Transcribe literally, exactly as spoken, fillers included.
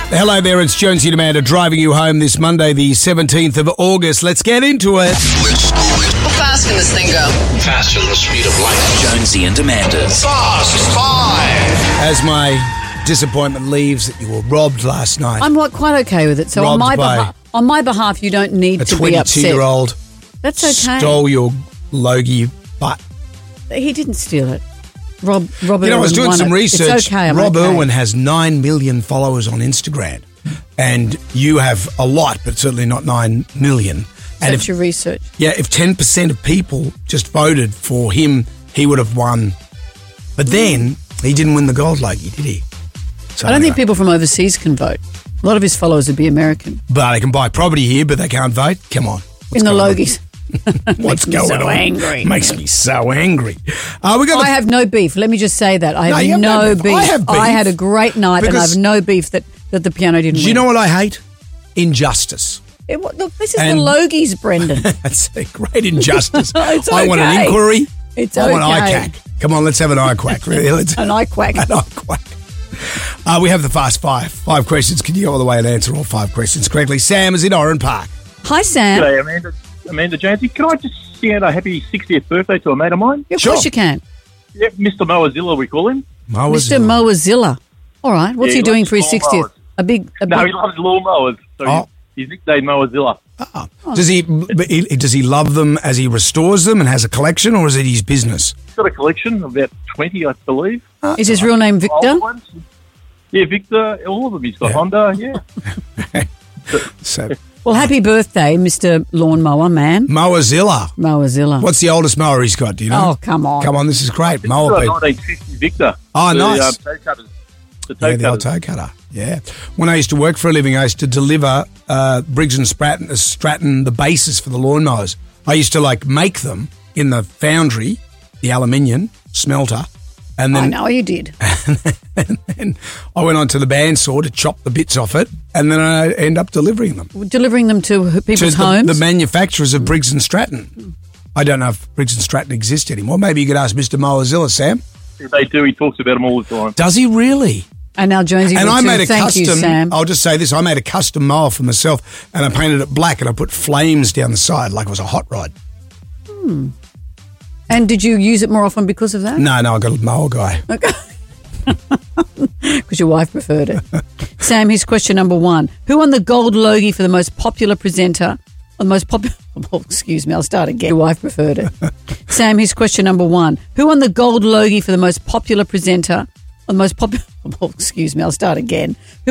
Hello there, it's Jonesy and Amanda driving you home this Monday, the seventeenth of August. Let's get into it. How fast can this thing go? Faster than the speed of light. Jonesy and Amanda. Fast Five. As my disappointment leaves that you were robbed last night. I'm what, quite okay with it. So on Robbed my, by behalf, on my behalf, you don't need a to be upset. twenty-two-year-old That's okay. stole your Logie butt. He didn't steal it. Rob, Robert You know, I was Irwin doing won some it. research. It's okay, I'm Rob okay. Irwin has nine million followers on Instagram. And you have a lot, but certainly not nine million. And That's if, your research. yeah, if ten percent of people just voted for him, he would have won. But then he didn't win the gold Logie, did he? So I don't anyway. think people from overseas can vote. A lot of his followers would be American. But they can buy property here, but they can't vote. Come on. What's In the going on? Logies. What's Makes me going so on? angry. Makes me so angry. Uh, we got I the, have no beef. Let me just say that. I No, have, you have no, no beef. beef. I have beef. I had a great night and I Because- have no beef that, that the piano didn't Do win. you know what I hate? Injustice. It, wa- look, this is And- the Logies, Brendan. That's a great injustice. It's I want an okay. inquiry. It's I want an okay. I C A C. Come on, let's have an I quack. Really? Let's, An eye quack. an I quack. Uh, we have the fast five. Five questions. Can you go all the way and answer all five questions correctly? Sam is in Oran Park. Hi, Sam. G'day, Amanda. Amanda Jonesy. Can I just sing out a happy sixtieth birthday to a mate of mine? Of Sure. course you can. Yep, Mister Moazilla, we call him. Mo was- Mister Moazilla. All right. What's Yeah, he he doing loves for his lawn sixtieth? mowers. A big... A No, big he loves lawn mowers, so Oh. he's, he's nicknamed Moazilla. Oh. Does he, but he does he love them as he restores them and has a collection, or is it his business? He's got a collection of about twenty, I believe. Is his real name Victor? Old ones. Yeah, Victor, all of them. He's got Yeah. Honda, yeah. So Well, happy birthday, Mister Lawnmower Man. Moazilla. Moazilla. What's the oldest mower he's got? Do you know? Oh, come on. Come on, this is great. He's Mower got a people. nineteen fifty Victor. Oh, The, nice. uh, toe cutters. The toe Yeah, the old cutters. toe cutter. Yeah. When I used to work for a living, I used to deliver uh, Briggs and Stratton, uh, Stratton the bases for the lawnmowers. I used to like make them in the foundry, the aluminium smelter, and I then know you did. and then I went on to the bandsaw to chop the bits off it, and then I end up delivering them Delivering them to to people's the, homes. the manufacturers of Briggs and Stratton. I don't know if Briggs and Stratton exist anymore. Maybe you could ask Mister Moazilla, Sam. Yeah, they do. He talks about them all the time. Does he really? and now Jonesy And will I too. made a Thank custom. you, Sam. I'll just say this: I made a custom mower for myself, and I painted it black, and I put flames down the side like it was a hot rod. And did you use it more often because of that? No, no, I got a mower guy. Because your wife preferred it. Sam, here's question number one. Who won the Gold Logie for the most popular presenter? Or the most popular... Oh, excuse me, I'll start again. Your wife preferred it. Sam, here's question number one. Who won the Gold Logie for the most popular presenter? Or the most popular... Oh, excuse me, I'll start again. Who